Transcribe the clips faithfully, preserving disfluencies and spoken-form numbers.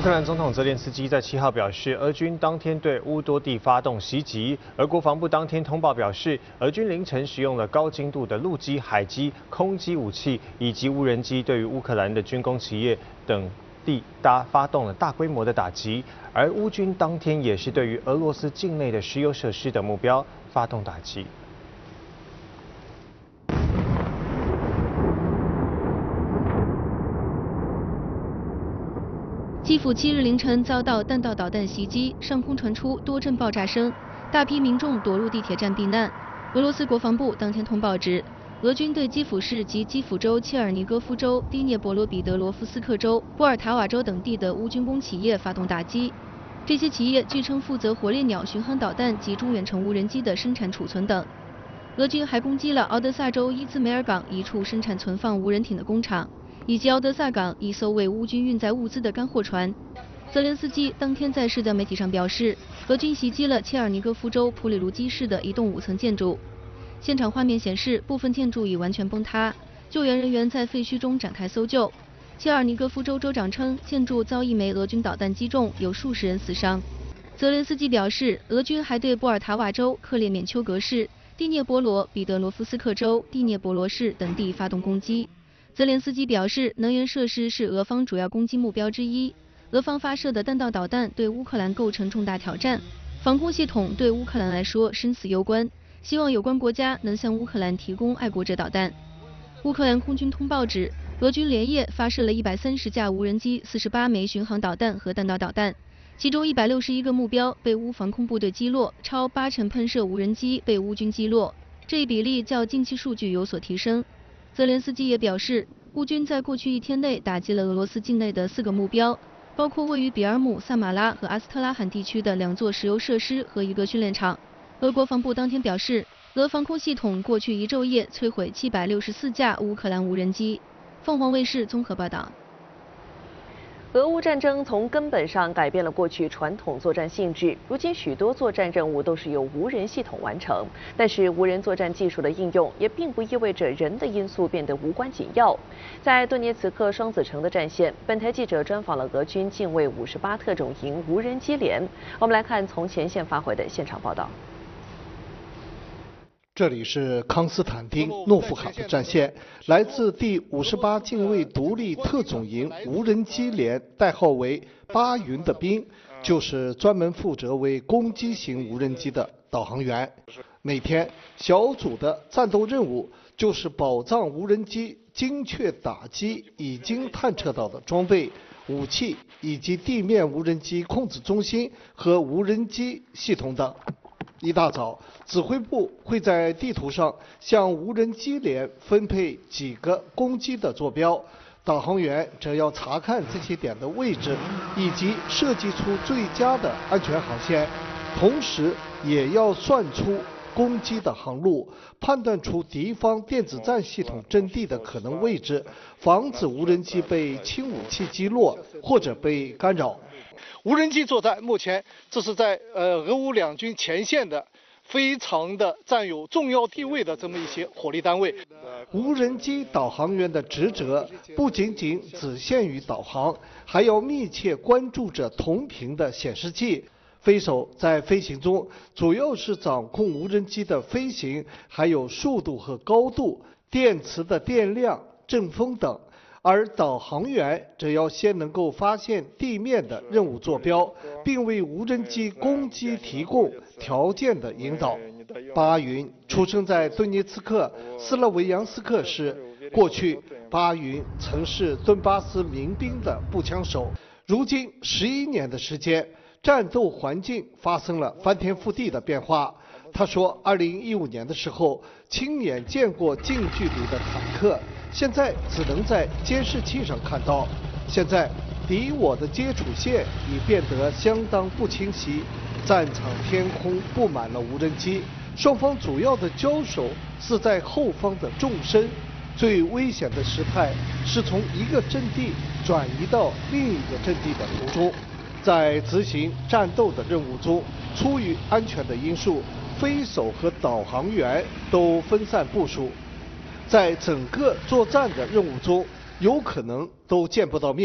克兰总统泽连斯基在七号表示，俄军当天对乌多地发动袭击。俄国防部当天通报表示，俄军凌晨使用了高精度的陆基、海基、空基武器以及无人机，对于乌克兰的军工企业等地搭发动了大规模的打击。而乌军当天也是对于俄罗斯境内的石油设施等目标发动打击。 基辅七日凌晨遭到弹道导弹袭击，上空传出多阵爆炸声，大批民众躲入地铁站避难。俄罗斯国防部当天通报指，俄军对基辅市及基辅州、切尔尼戈夫州、第聂伯罗彼得罗夫斯克州、波尔塔瓦州等地的乌军工企业发动打击。这些企业据称负责火烈鸟巡航导弹及中远程无人机的生产储存等。俄军还攻击了敖德萨州伊兹梅尔港一处生产存放无人艇的工厂。 以及敖德萨港一艘为乌军运载物资的干货船。泽连斯基当天在社交媒体上表示，俄军袭击了切尔尼戈夫州普里卢基市的一栋五层建筑。现场画面显示，部分建筑已完全崩塌，救援人员在废墟中展开搜救。切尔尼戈夫州州长称，建筑遭一枚俄军导弹击中，有数十人死伤。泽连斯基表示，俄军还对波尔塔瓦州、克列缅丘格市、第聂伯罗彼得罗夫斯克州、第聂伯罗市等地发动攻击。 泽连斯基表示，能源设施是俄方主要攻击目标之一。俄方发射的弹道导弹对乌克兰构成重大挑战，防空系统对乌克兰来说生死攸关。希望有关国家能向乌克兰提供爱国者导弹。乌克兰空军通报指，俄军连夜发射了一百三十架无人机、四十八枚巡航导弹和弹道导弹，其中一百六十一个目标被乌防空部队击落，超八成喷射无人机被乌军击落，这一比例较近期数据有所提升。 泽连斯基也表示，乌军在过去一天内打击了俄罗斯境内的四个目标，包括位于比尔姆、萨马拉和阿斯特拉罕地区的两座石油设施和一个训练场。俄国防部当天表示，俄防空系统过去一昼夜摧毁七百六十四架乌克兰无人机。凤凰卫视综合报道。 俄乌战争从根本上改变了过去传统作战性质，如今许多作战任务都是由无人系统完成。但是，无人作战技术的应用也并不意味着人的因素变得无关紧要。在顿涅茨克双子城的战线，本台记者专访了俄军近卫五十八特种营无人机连。我们来看从前线发回的现场报道。 这里是康斯坦丁诺夫卡的战线，来自第五十八近卫独立特种营无人机连，代号为巴云的兵，就是专门负责为攻击型无人机的导航员。每天小组的战斗任务就是保障无人机精确打击已经探测到的装备、武器以及地面无人机控制中心和无人机系统等。 一大早，指挥部会在地图上向无人机连分配几个攻击的坐标，导航员则要查看这些点的位置，以及设计出最佳的安全航线，同时也要算出攻击的航路，判断出敌方电子战系统阵地的可能位置，防止无人机被轻武器击落或者被干扰。 无人机作战目前这是在呃俄乌两军前线的非常的占有重要地位的这么一些火力单位。无人机导航员的职责不仅仅只限于导航，还要密切关注着同频的显示器。飞手在飞行中主要是掌控无人机的飞行，还有速度和高度、电池的电量、阵风等。 而导航员则要先能够发现地面的任务坐标，并为无人机攻击提供条件的引导。巴云出生在顿涅茨克斯拉维扬斯克市，过去巴云曾是顿巴斯民兵的步枪手。如今十一年的时间，战斗环境发生了翻天覆地的变化。他说，二零一五年的时候，亲眼见过近距离的坦克。 现在只能在监视器上看到。现在敌我的接触线已变得相当不清晰，战场天空布满了无人机，双方主要的交手是在后方的纵深。最危险的时态是从一个阵地转移到另一个阵地的途中。在执行战斗的任务中，出于安全的因素，飞手和导航员都分散部署。 在整个作战的任务中，有可能都见不到面。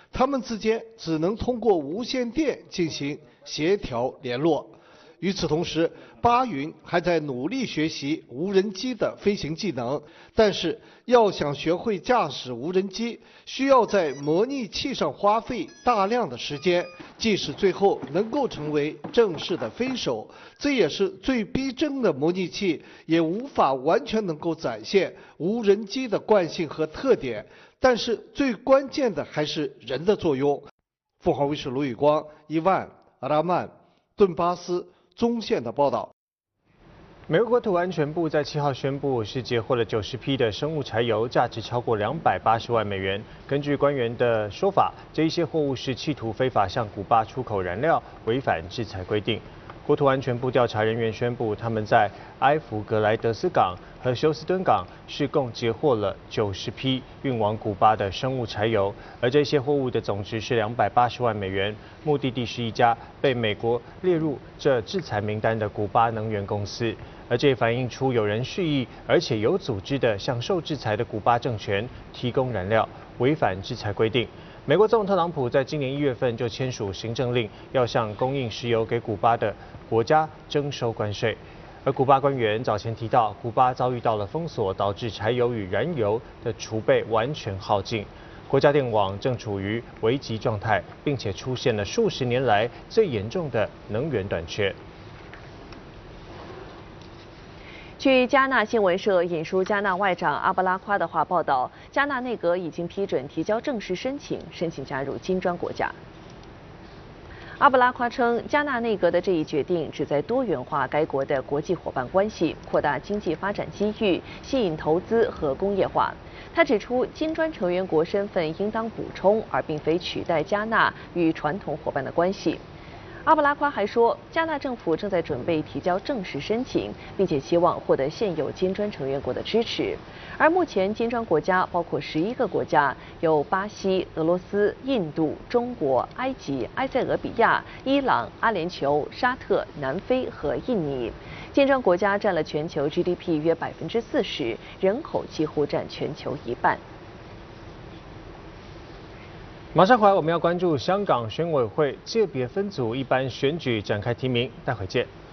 他们之间只能通过无线电进行协调联络。与此同时，巴云还在努力学习无人机的飞行技能，但是要想学会驾驶无人机，需要在模拟器上花费大量的时间。即使最后能够成为正式的飞手，这也是最逼真的模拟器，也无法完全能够展现无人机的惯性和特点。但是最关键的还是人的作用。凤凰卫视卢宇光、伊万、阿拉曼、顿巴斯、中线的报道。 美国国土安全部在七号宣布，是截获了九十批的生物柴油，价值超过两百八十万美元。根据官员的说法，这一些货物是企图非法向古巴出口燃料，违反制裁规定。国土安全部调查人员宣布，他们在埃弗格莱德斯港和休斯敦港是共截获了九十批运往古巴的生物柴油，而这些货物的总值是两百八十万美元，目的地是一家被美国列入这制裁名单的古巴能源公司。而这也反映出有人蓄意而且有组织的向受制裁的古巴政权提供燃料，违反制裁规定。美国总统特朗普在今年一月份就签署行政令，要向供应石油给古巴的国家征收关税。而古巴官员早前提到，古巴遭遇到了封锁，导致柴油与燃油的储备完全耗尽，国家电网正处于危急状态，并且出现了数十年来最严重的能源短缺。 据加纳新闻社引述加纳外长阿布拉夸的话报道，加纳内阁已经批准提交正式申请，申请加入金砖国家。阿布拉夸称，加纳内阁的这一决定旨在多元化该国的国际伙伴关系，扩大经济发展机遇，吸引投资和工业化。他指出，金砖成员国身份应当补充，而并非取代加纳与传统伙伴的关系。阿布拉夸还说，加纳政府正在准备提交正式申请，并且希望获得现有金砖成员国的支持。而目前金砖国家包括十一个国家，有巴西、俄罗斯、印度、中国、埃及、埃塞俄比亚、伊朗、阿联酋、沙特、南非和印尼。金砖国家占了全球 G D P 约百分之四十，人口几乎占全球一半。 马上回来，我们要关注香港选委会界别分组一般选举展开提名，待会见。